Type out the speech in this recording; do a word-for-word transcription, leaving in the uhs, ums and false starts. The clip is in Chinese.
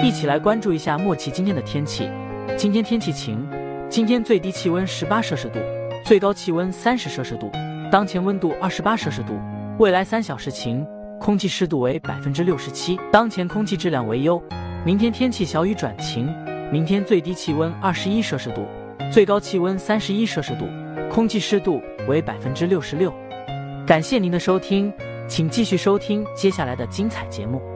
一起来关注一下莫奇今天的天气。今天天气晴，今天最低气温十八摄氏度，最高气温三十摄氏度，当前温度二十八摄氏度。未来三小时晴，空气湿度为百分之六十七，当前空气质量为优。明天天气小雨转晴，明天最低气温二十一摄氏度，最高气温三十一摄氏度，空气湿度为百分之六十六。感谢您的收听，请继续收听接下来的精彩节目。